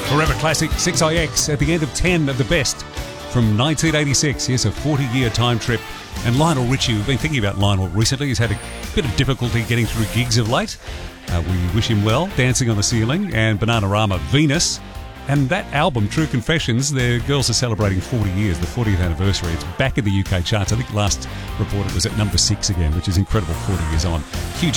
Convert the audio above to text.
Forever Classic 6IX at the end of 10 of the best from 1986. Yes, a 40-year time trip. And Lionel Richie, we've been thinking about Lionel recently. He's had a bit of difficulty getting through gigs of late. We wish him well. Dancing on the Ceiling and Bananarama, Venus. And that album, True Confessions, the girls are celebrating 40 years, the 40th anniversary. It's back in the UK charts. I think last report it was at number 6 again, which is incredible, 40 years on. Huge